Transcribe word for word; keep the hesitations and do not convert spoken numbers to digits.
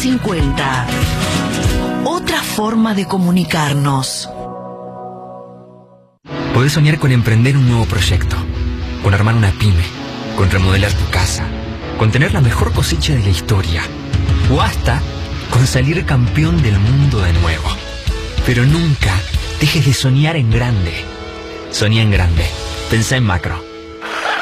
cincuenta. Otra forma de comunicarnos. Podés soñar con emprender un nuevo proyecto, con armar una pyme, con remodelar tu casa, con tener la mejor cosecha de la historia, o hasta con salir campeón del mundo de nuevo. Pero nunca dejes de soñar en grande. Soñá en grande. Pensá en macro.